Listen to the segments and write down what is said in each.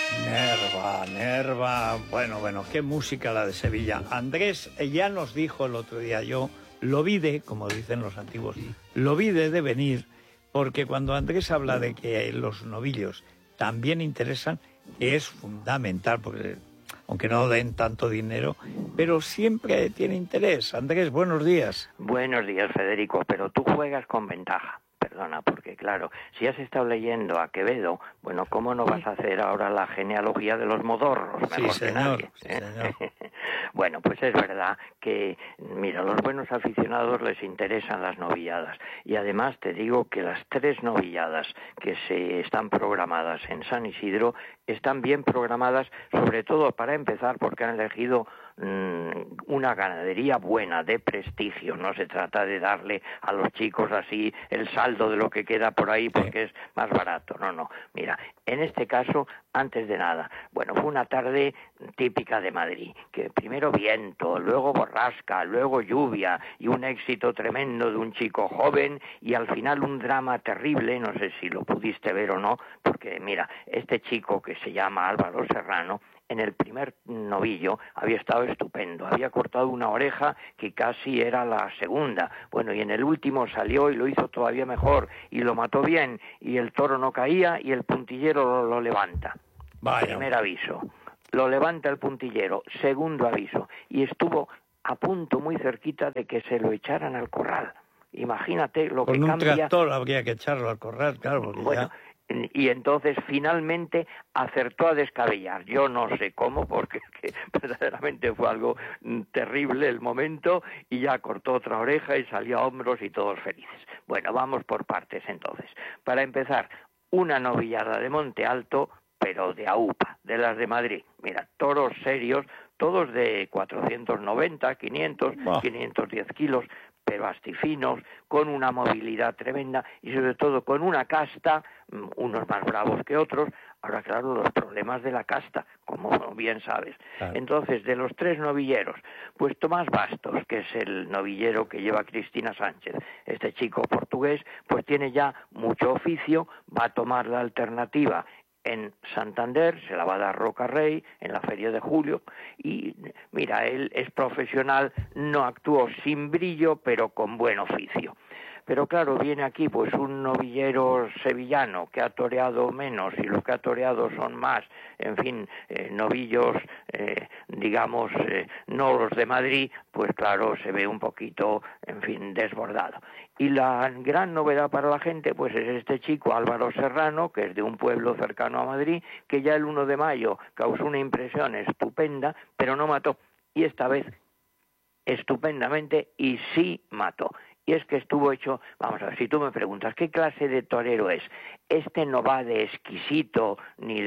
Nerva. Bueno, qué música la de Sevilla. Andrés ya nos dijo el otro día, yo lo vide, como dicen los antiguos, lo vide de venir, porque cuando Andrés habla de que los novillos también interesan, es fundamental, porque aunque no den tanto dinero, pero siempre tiene interés. Andrés, buenos días. Buenos días, Federico, pero tú juegas con ventaja. Perdona, porque claro, si has estado leyendo a Quevedo, bueno, ¿cómo no vas a hacer ahora la genealogía de los modorros? Mejor Sí, que señor, nadie, sí, señor. Bueno, pues es verdad que, mira, a los buenos aficionados les interesan las novilladas. Y además te digo que las 3 novilladas que se están programadas en San Isidro están bien programadas, sobre todo para empezar, porque han elegido una ganadería buena, de prestigio. No se trata de darle a los chicos así el saldo de lo que queda por ahí porque es más barato. No. Mira, en este caso, antes de nada, bueno, fue una tarde típica de Madrid, que primero viento, luego borrasca, luego lluvia y un éxito tremendo de un chico joven y al final un drama terrible, no sé si lo pudiste ver o no, porque mira, este chico que se llama Álvaro Serrano, en el primer novillo había estado estupendo, había cortado una oreja que casi era la segunda, bueno, y en el último salió y lo hizo todavía mejor, y lo mató bien, y el toro no caía, y el puntillero lo levanta. Vaya. Primer aviso, lo levanta el puntillero, segundo aviso, y estuvo a punto muy cerquita de que se lo echaran al corral. Imagínate lo que cambia. Con un tractor habría que echarlo al corral, claro, porque bueno, ya... Y entonces finalmente acertó a descabellar. Yo no sé cómo, porque es que verdaderamente fue algo terrible el momento, y ya cortó otra oreja y salió a hombros y todos felices. Bueno, vamos por partes entonces. Para empezar, una novillada de Monte Alto, pero de AUPA, de las de Madrid. Mira, toros serios, todos de 490, 500, 510 kilos, pero astifinos, con una movilidad tremenda y sobre todo con una casta, unos más bravos que otros. Ahora, claro, los problemas de la casta, como bien sabes. Claro. Entonces, de los 3 novilleros, pues Tomás Bastos, que es el novillero que lleva Cristina Sánchez, este chico portugués, pues tiene ya mucho oficio, va a tomar la alternativa en Santander, se la va a dar Roca Rey en la Feria de Julio, y mira, él es profesional, no actuó sin brillo, pero con buen oficio. Pero claro, viene aquí pues un novillero sevillano que ha toreado menos y los que ha toreado son más, en fin, novillos, digamos, no los de Madrid, pues claro, se ve un poquito, en fin, desbordado. Y la gran novedad para la gente pues es este chico Álvaro Serrano, que es de un pueblo cercano a Madrid, que ya el 1 de mayo causó una impresión estupenda, pero no mató. Y esta vez estupendamente y sí mató. Y es que estuvo hecho, vamos a ver, si tú me preguntas, ¿qué clase de torero es? Este no va de exquisito ni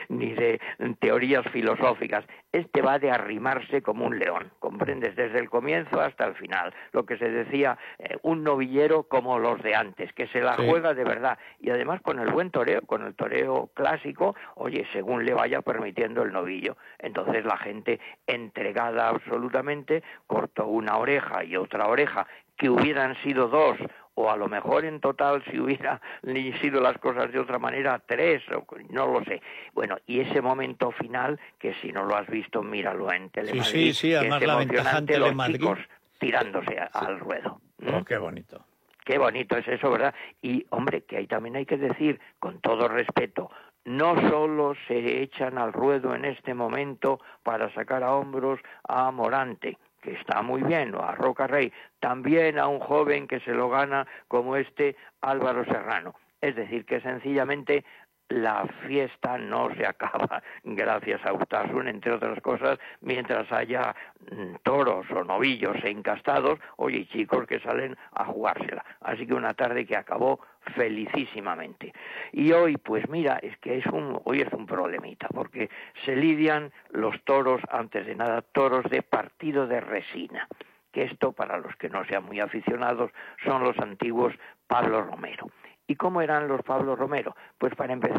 de teorías filosóficas, este va de arrimarse como un león, ¿comprendes? Desde el comienzo hasta el final, lo que se decía, un novillero como los de antes, que se la juega de verdad, y además con el buen toreo, con el toreo clásico, oye, según le vaya permitiendo el novillo. Entonces la gente entregada absolutamente, cortó una oreja y otra oreja, que hubieran sido 2, o a lo mejor en total, si hubiera sido las cosas de otra manera, 3, o no lo sé. Bueno, y ese momento final, que si no lo has visto, míralo en Telemadrid. Sí, además la ventaja en Telemadrid. Los chicos tirándose al ruedo. Oh, qué bonito. Qué bonito es eso, ¿verdad? Y, hombre, que ahí también hay que decir, con todo respeto, no solo se echan al ruedo en este momento para sacar a hombros a Morante, que está muy bien, o a Roca Rey, también a un joven que se lo gana como este Álvaro Serrano. Es decir, que sencillamente la fiesta no se acaba, gracias a Urtasun, entre otras cosas, mientras haya toros o novillos encastados, oye, chicos que salen a jugársela. Así que una tarde que acabó felicísimamente. Y hoy, pues mira, es que hoy es un problemita, porque se lidian los toros, antes de nada, toros de partido de resina, que esto, para los que no sean muy aficionados, son los antiguos Pablo Romero. ¿Y cómo eran los Pablo Romero? Pues para empezar,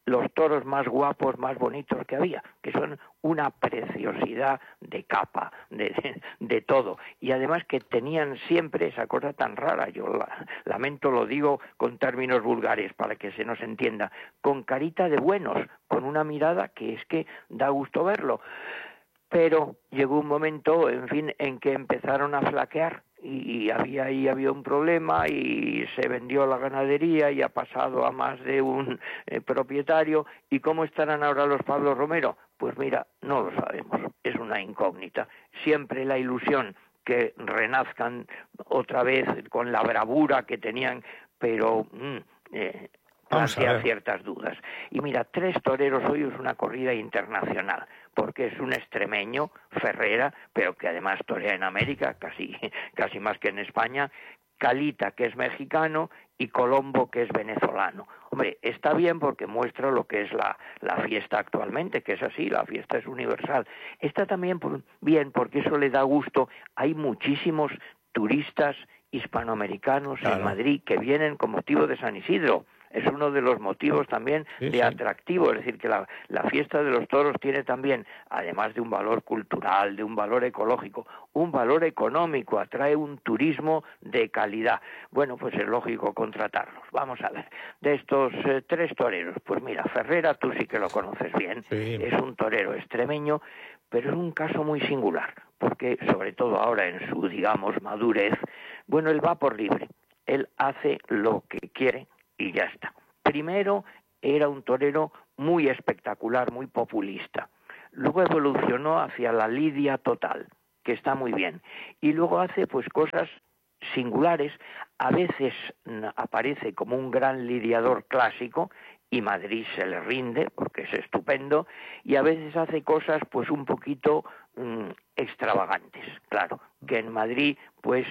los toros más guapos, más bonitos que había, que son una preciosidad de capa, de todo. Y además que tenían siempre esa cosa tan rara, yo lamento, lo digo con términos vulgares para que se nos entienda, con carita de buenos, con una mirada que es que da gusto verlo. Pero llegó un momento, en fin, en que empezaron a flaquear y había un problema y se vendió la ganadería y ha pasado a más de un propietario. ¿Y cómo estarán ahora los Pablo Romero? Pues mira, no lo sabemos, es una incógnita. Siempre la ilusión que renazcan otra vez con la bravura que tenían, pero plantea ciertas dudas. Y mira, 3 toreros hoy es una corrida internacional, porque es un extremeño, Ferrera, pero que además torea en América, casi más que en España, Calita, que es mexicano, y Colombo, que es venezolano. Hombre, está bien porque muestra lo que es la fiesta actualmente, que es así, la fiesta es universal. Está también bien porque eso le da gusto. Hay muchísimos turistas hispanoamericanos en Madrid que vienen con motivo de San Isidro. Es uno de los motivos también de atractivo, es decir, que la fiesta de los toros tiene también, además de un valor cultural, de un valor ecológico, un valor económico, atrae un turismo de calidad. Bueno, pues es lógico contratarlos. Vamos a ver, de estos 3 toreros, pues mira, Ferrera, tú sí que lo conoces bien, es un torero extremeño, pero es un caso muy singular, porque sobre todo ahora en su, digamos, madurez, bueno, él va por libre, él hace lo que quiere, y ya está. Primero era un torero muy espectacular, muy populista. Luego evolucionó hacia la lidia total, que está muy bien. Y luego hace pues cosas singulares. A veces aparece como un gran lidiador clásico y Madrid se le rinde porque es estupendo. Y a veces hace cosas pues un poquito extravagantes, claro, que en Madrid pues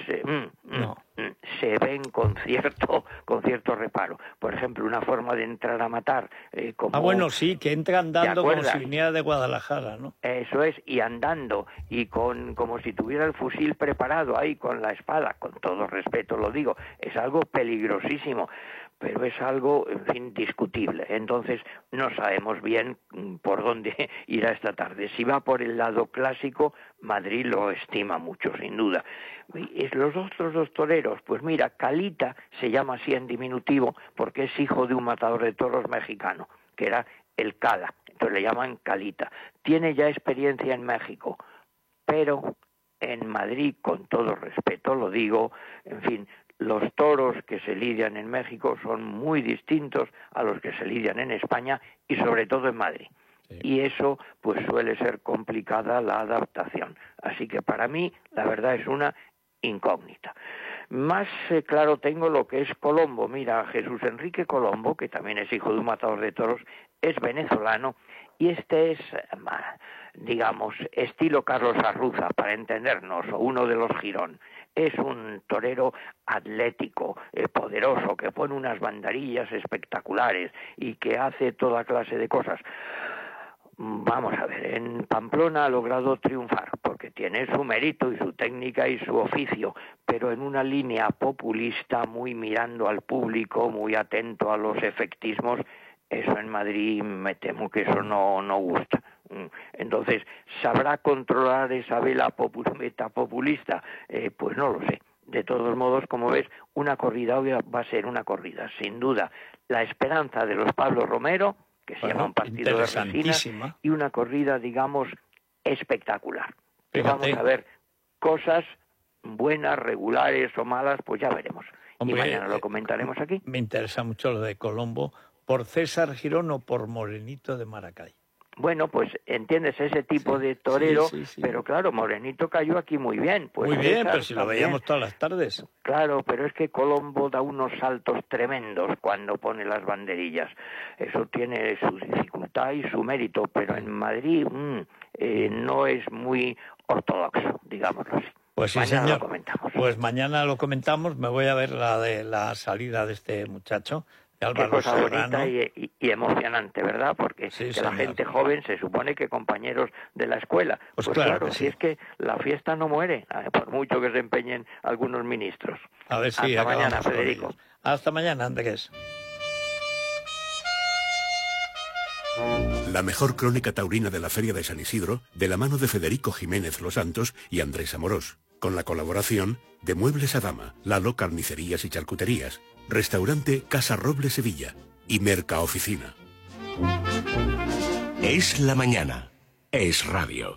se ven con cierto reparo. Por ejemplo, una forma de entrar a matar como... bueno, sí, que entra andando como si viniera de Guadalajara, ¿no? Eso es, y andando, y como si tuviera el fusil preparado ahí con la espada, con todo respeto lo digo, es algo peligrosísimo, pero es algo, en fin, discutible. Entonces, no sabemos bien por dónde irá esta tarde. Si va por el lado clásico, Madrid lo estima mucho, sin duda. Y los otros 2 toreros, pues mira, Calita se llama así en diminutivo porque es hijo de un matador de toros mexicano, que era el Cala, entonces le llaman Calita. Tiene ya experiencia en México, pero en Madrid, con todo respeto lo digo, en fin, los toros que se lidian en México son muy distintos a los que se lidian en España y sobre todo en Madrid. Sí. Y eso pues suele ser complicada la adaptación. Así que para mí la verdad es una incógnita. Más claro tengo lo que es Colombo. Mira, Jesús Enrique Colombo, que también es hijo de un matador de toros, es venezolano y este es, digamos, estilo Carlos Arruza, para entendernos, o uno de los Girón. Es un torero atlético, poderoso, que pone unas banderillas espectaculares y que hace toda clase de cosas. Vamos a ver, en Pamplona ha logrado triunfar, porque tiene su mérito y su técnica y su oficio, pero en una línea populista, muy mirando al público, muy atento a los efectismos, eso en Madrid me temo que eso no gusta. Entonces, ¿sabrá controlar esa vela meta populista? Pues no lo sé. De todos modos, como ves, una corrida hoy va a ser una corrida, sin duda. La esperanza de los Pablo Romero, que se llama un partido de resina, y una corrida, digamos, espectacular. Vamos a ver cosas buenas, regulares o malas, pues ya veremos. Hombre, y mañana lo comentaremos aquí. Me interesa mucho lo de Colombo. ¿Por César Girón o por Morenito de Maracay? Bueno, pues entiendes ese tipo de torero, pero claro, Morenito cayó aquí muy bien. Pues muy bien, pero si lo veíamos todas las tardes. Claro, pero es que Colombo da unos saltos tremendos cuando pone las banderillas. Eso tiene su dificultad y su mérito, pero en Madrid no es muy ortodoxo, digámoslo así. Pues sí, mañana señor. Lo comentamos. Pues mañana lo comentamos. Me voy a ver la de la salida de este muchacho. Qué cosa bonita y emocionante, ¿verdad? Porque la gente joven se supone que compañeros de la escuela. Pues claro, si es que la fiesta no muere, por mucho que se empeñen algunos ministros. A ver si hasta mañana, Federico. Hasta mañana, Andrés. La mejor crónica taurina de la Feria de San Isidro, de la mano de Federico Jiménez Los Santos y Andrés Amorós, con la colaboración de Muebles a Dama, Lalo Carnicerías y Charcuterías, Restaurante Casa Roble Sevilla y Mercaoficina. Es la mañana. Es radio.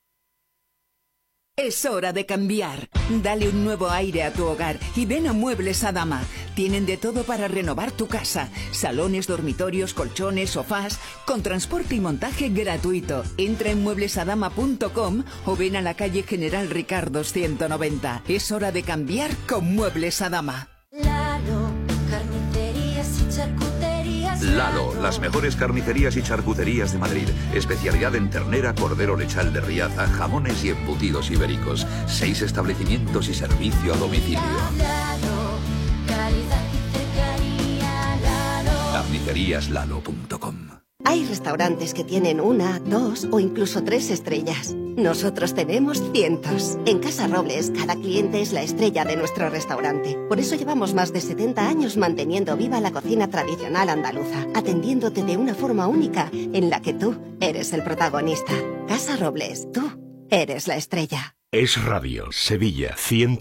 Es hora de cambiar. Dale un nuevo aire a tu hogar y ven a Muebles a Dama. Tienen de todo para renovar tu casa. Salones, dormitorios, colchones, sofás, con transporte y montaje gratuito. Entra en mueblesadama.com o ven a la calle General Ricardo 190. Es hora de cambiar con Muebles a Dama. Lalo, carnicerías y charcuterías. Lalo, las mejores carnicerías y charcuterías de Madrid. Especialidad en ternera, cordero lechal de Riaza, jamones y embutidos ibéricos. 6 establecimientos y servicio a domicilio. Lalo, calidad y cercanía. Lalo. Carniceríaslalo.com. Hay restaurantes que tienen 1, 2 o incluso 3 estrellas. Nosotros tenemos cientos. En Casa Robles, cada cliente es la estrella de nuestro restaurante. Por eso llevamos más de 70 años manteniendo viva la cocina tradicional andaluza, atendiéndote de una forma única en la que tú eres el protagonista. Casa Robles, tú eres la estrella. Es radio. Sevilla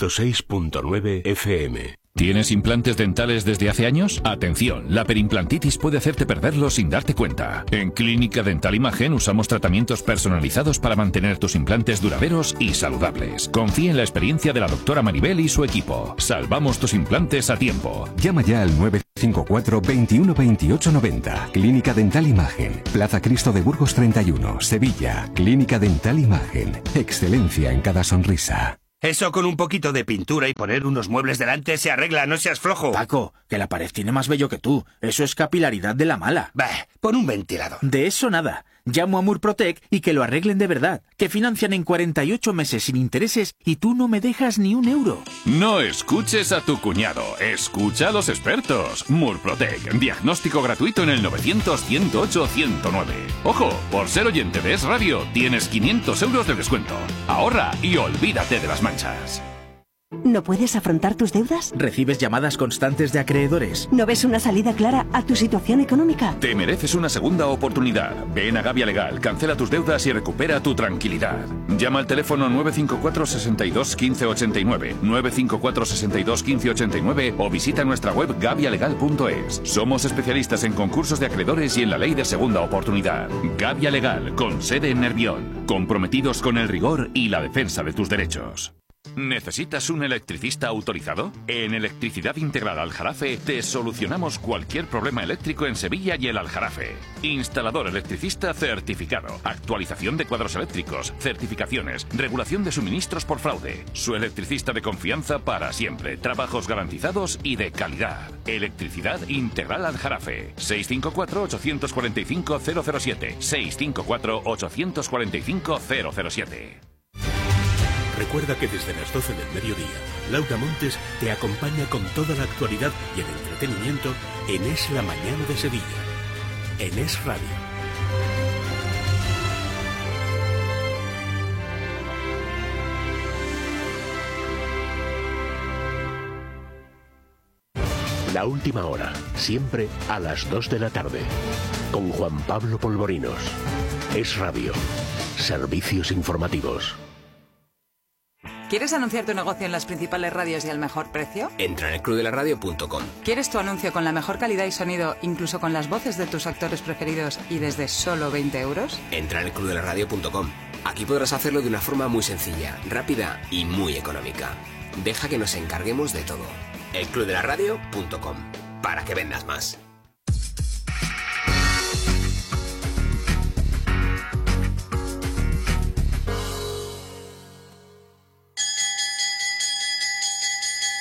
106.9 FM. ¿Tienes implantes dentales desde hace años? Atención, la perimplantitis puede hacerte perderlos sin darte cuenta. En Clínica Dental Imagen usamos tratamientos personalizados para mantener tus implantes duraderos y saludables. Confía en la experiencia de la doctora Maribel y su equipo. Salvamos tus implantes a tiempo. Llama ya al 954 21 28 90. Clínica Dental Imagen. Plaza Cristo de Burgos 31, Sevilla. Clínica Dental Imagen. Excelencia en cada sonrisa. Eso con un poquito de pintura y poner unos muebles delante se arregla, no seas flojo. Paco, que la pared tiene más vello que tú. Eso es capilaridad de la mala. Bah, pon un ventilador. De eso nada. Llamo a Murprotec y que lo arreglen de verdad. Que financian en 48 meses sin intereses y tú no me dejas ni un euro. No escuches a tu cuñado, escucha a los expertos. Murprotec, diagnóstico gratuito en el 900-108-109. Ojo, por ser oyente de Es Radio, tienes 500 euros de descuento. Ahorra y olvídate de las manchas. ¿No puedes afrontar tus deudas? ¿Recibes llamadas constantes de acreedores? ¿No ves una salida clara a tu situación económica? Te mereces una segunda oportunidad. Ven a Gavia Legal, cancela tus deudas y recupera tu tranquilidad. Llama al teléfono 954 62 15 89, 954 62 15 89 o visita nuestra web gavialegal.es. Somos especialistas en concursos de acreedores y en la ley de segunda oportunidad. Gavia Legal, con sede en Nervión. Comprometidos con el rigor y la defensa de tus derechos. ¿Necesitas un electricista autorizado? En Electricidad Integral Aljarafe te solucionamos cualquier problema eléctrico en Sevilla y el Aljarafe. Instalador electricista certificado, actualización de cuadros eléctricos, certificaciones, regulación de suministros por fraude. Su electricista de confianza para siempre, trabajos garantizados y de calidad. Electricidad Integral Aljarafe. 654-845-007. 654-845-007. Recuerda que desde las 12 del mediodía, Laura Montes te acompaña con toda la actualidad y el entretenimiento en Es la Mañana de Sevilla, en Es Radio. La última hora, siempre a las 2 de la tarde, con Juan Pablo Polvorinos. Es radio. Servicios informativos. ¿Quieres anunciar tu negocio en las principales radios y al mejor precio? Entra en elclubdelaradio.com. ¿Quieres tu anuncio con la mejor calidad y sonido, incluso con las voces de tus actores preferidos y desde solo 20 euros? Entra en elclubdelaradio.com. Aquí podrás hacerlo de una forma muy sencilla, rápida y muy económica. Deja que nos encarguemos de todo. elclubdelaradio.com. Para que vendas más.